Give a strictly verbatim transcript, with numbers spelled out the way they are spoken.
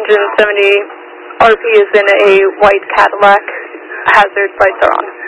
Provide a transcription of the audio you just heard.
engine seventy R P is in a white Cadillac. Hazard lights are on.